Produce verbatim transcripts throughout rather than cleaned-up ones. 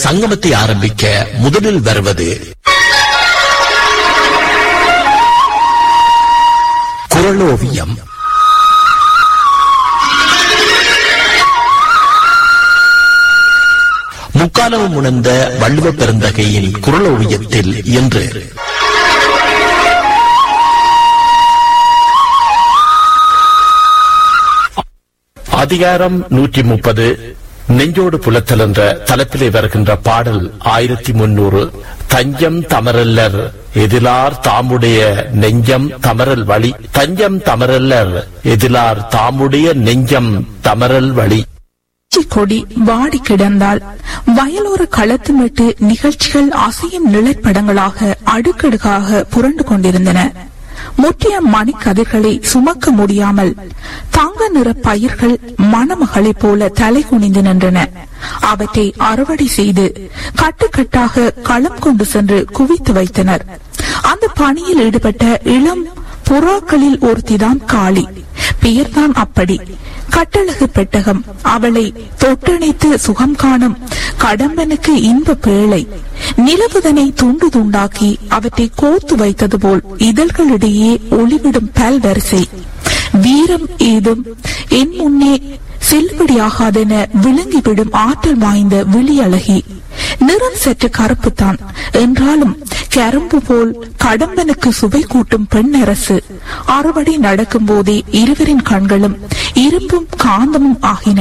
சங்கமத்தை ஆரம்பிக்க முதலில் வருவது குறளோவியம். முக்காலமும் உணர்ந்த வள்ளுவ பெருந்தகையின் குறளோவியத்தில் இன்று அதிகாரம் நூற்றி முப்பது நெஞ்சோடு புலத்தல் என்ற தலைப்பிலே வருகின்ற பாடல் ஆயிரத்தி முன்னூறு. தஞ்சம் தமரல்லர் எதிலார் தாமுடைய நெஞ்சம் தமரல் வழி. தஞ்சம் தமரல்லர் எதிலார் தாமுடைய நெஞ்சம் தமரல் வழி. கொடி வாடி கிடந்தால் வயலோர களத்துமிட்டு நிகழ்ச்சிகள் அசையும் நிழற்படங்களாக அடுக்கடுக்காக புரண்டு கொண்டிருந்தன. முற்றிய மணிக்கதிர்களை சுமக்க முடியாமல் தங்க நிற பயிர்கள் மணமகளை போல தலை குனிந்து நின்றன. அவற்றை அறுவடை செய்து கட்டுக்கட்டாக களம் கொண்டு சென்று குவித்து வைத்தனர். அந்த பணியில் ஈடுபட்ட இளம் புறாக்களில் ஒருத்திதான் காளி. பெயர்தான் அப்படி. கட்டழகு பெட்டகம். அவளை தொட்டணைத்து சுகம் காணும் கடம்பனுக்கு இன்ப பேழை. நிலவுதனை துண்டு துண்டாக்கி அவற்றை கோத்து வைத்தது போல் இதழ்களிடையே ஒளிவிடும் பல் வரிசை. வீரம் ஏதும் என் முன்னே செல்லுபடியாகாதென விழுங்கிவிடும் ஆற்றல் வாய்ந்த விழியழகி. நிறம் சற்று கருப்புத்தான் என்றாலும் கரும்பு போல் கடம்பனுக்கு சுவை கூட்டும் பெண் அரசு. அறுவடை நடக்கும் போதே இருவரின் கண்களும் இரும்பும் காந்தமும் ஆகின.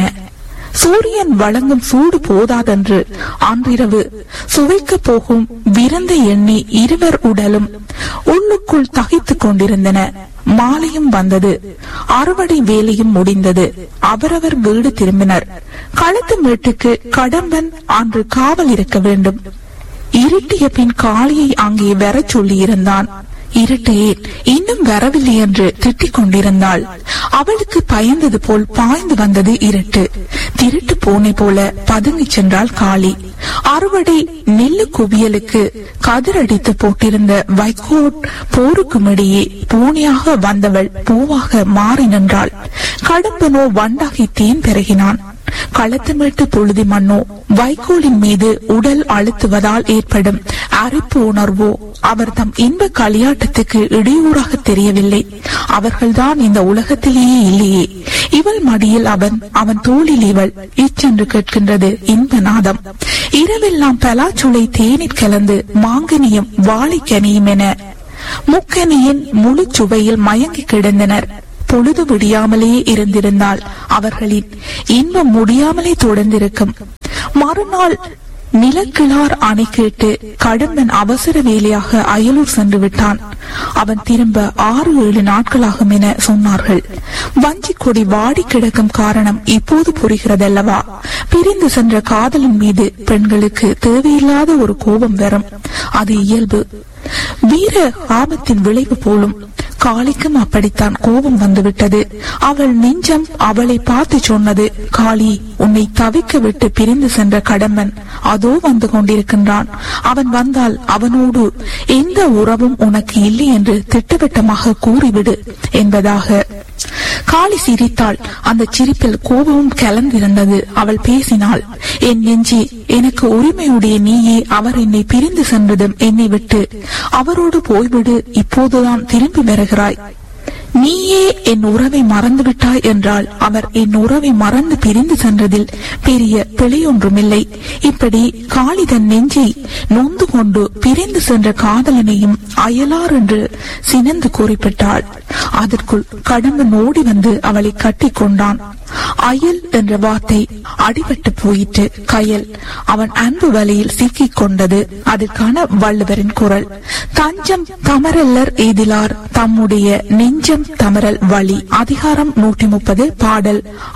சூரியன் வழங்கும் சூடு போதாதென்று அன்றிரவு சுவைக்க போகும் விருந்தை எண்ணி இருவர் உடலும் உள்ளுக்குள் தகித்துக் கொண்டிருந்தன. மாலையும் வந்தது. அறுவடை வேலையும் முடிந்தது. அவரவர் வீடு திரும்பினர். களத்து மேட்டுக்கு கடம்பன் அன்று காவல் இருக்க வேண்டும். இருட்டிய பின் காளியை அங்கே வர சொல்லி இருந்தான். இருட்டையே இன்னும் வரவில்லை என்று திட்டிக் கொண்டிருந்தாள். அவளுக்கு பயந்தது போல் பாய்ந்து வந்தது இருட்டு. திருட்டு பூனை போல பதுங்கி சென்றாள் காளி. அறுவடை நெல்லு குவியலுக்கு கதிரடித்து போட்டிருந்த வைக்கோட் போருக்கும் இடையே பூனையாக வந்தவள் பூவாக மாறி நின்றாள். கடம்பனோ வண்டாகி தேன் பெருகினான். களத்துமேட்டு புழுதி மண்ணோ வைக்கோலின் மீது உடல் அழுத்துவதால் ஏற்படும் அரிப்பு உணர்வோ அவர் தம் இன்ப களியாட்டத்துக்கு இடையூறாக தெரியவில்லை. அவர்கள்தான் இந்த உலகத்திலேயே இல்லையே. இவள் மடியில் அவன், அவன் தோளில் இவள். இச்சென்று கேட்கின்றது இன்ப நாதம். இரவெல்லாம் பலாச்சுளை தேநீர் கலந்து மாங்கனியும் வாழைக்கனியும் என முக்கனியின் முழு சுவையில் மயங்கி கிடந்தனர். பொழுது விடியாமலே இருந்திருந்தால் அவர்களின் இன்பம் முடியாமலே தொடர்ந்திருக்கும். மறுநாள் நிலக்கிழார் அணை கேட்டு கடம்பன் அவசர வேலையாக அயலூர் சென்று விட்டான். அவன் திரும்ப ஆறு ஏழு நாட்களாகும் என சொன்னார்கள். வஞ்சி கொடி வாடி கிடக்கும் காரணம் இப்போது புரிகிறதல்லவா? பிரிந்து சென்ற காதலின் மீது பெண்களுக்கு தேவையில்லாத ஒரு கோபம் வரும். அது இயல்பு. வீர ஆபத்தின் விளைவு போலும். காளிக்கும் அப்படித்தான் கோபம் வந்துவிட்டது. அவள் நெஞ்சம் அவளை பார்த்து சொன்னது, காளி, உன்னை தவிக்க விட்டு பிரிந்து சென்ற கடம்பன் அதோ வந்து கொண்டிருக்கின்றான். அவன் வந்தால் அவனோடு எந்த உறவும் உனக்கு இல்லை என்று திட்டவட்டமாக கூறிவிடு என்பதாக. காளி சிரித்தாள். அந்த சிரிப்பில் கோபமும் கலந்திருந்தது. அவள் பேசினாள். என் நெஞ்சி, எனக்கு உரிமையுடைய நீயே அவர் என்னை பிரிந்து சென்றதும் என்னை விட்டு அவரோடு போய்விடு. இப்போதுதான் திரும்பி வருகிறாய். நீயே என் உறவை மறந்து விட்டாய் என்றால் அவர் என் உறவை மறந்து பிரிந்து சென்றதில் பெரிய பிழையொன்றுமில்லை. இப்படி காளி தன் நெஞ்சை நொந்து கொண்டு பிரிந்து சென்ற காதலனையும் அயலார் என்று சினந்து குறிப்பிட்டாள். அதற்குள் கடம்பன் ஓடி வந்து அவளை கட்டி கொண்டான். அயல் என்ற வார்த்தை அடிபட்டு போயிற்று. கயல் அவன் அன்பு வலையில் சிக்கிக் கொண்டது. அதற்கான வள்ளுவரின் குரல். தஞ்சம் தமரல்லர் எதிலார் தம்முடைய நெஞ்சம் தமரல் வழி. அதிகாரம் நூற்றி முப்பது. பாடல்